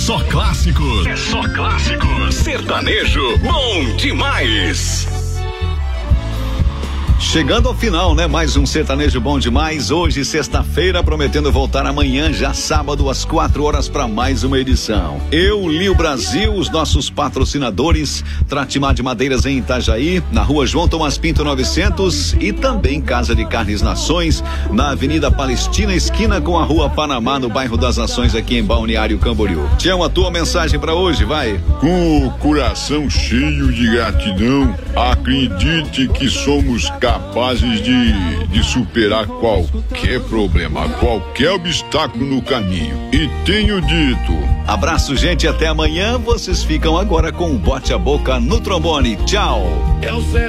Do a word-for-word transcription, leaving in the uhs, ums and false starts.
só clássicos. É só clássicos. Sertanejo bom demais. Chegando ao final, né? Mais um sertanejo bom demais. Hoje, sexta-feira, prometendo voltar amanhã, já sábado, às quatro horas, para mais uma edição. Eu, Lio Brasil, os nossos patrocinadores, Tratimar de Madeiras em Itajaí, na rua João Tomás Pinto novecentos, e também Casa de Carnes Nações, na Avenida Palestina, esquina com a Rua Panamá, no bairro das Nações, aqui em Balneário Camboriú. Tião, a tua mensagem para hoje, vai. Com o coração cheio de gratidão, acredite que somos capazes capazes de, de superar qualquer problema, qualquer obstáculo no caminho. E tenho dito. Abraço, gente, até amanhã. Vocês ficam agora com o Bote a Boca no trombone. Tchau.